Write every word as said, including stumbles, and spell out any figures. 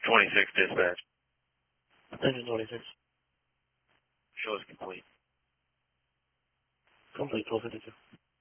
twenty-six dispatch. Attention twenty-six. Show is complete. Complete, twelve fifty-two.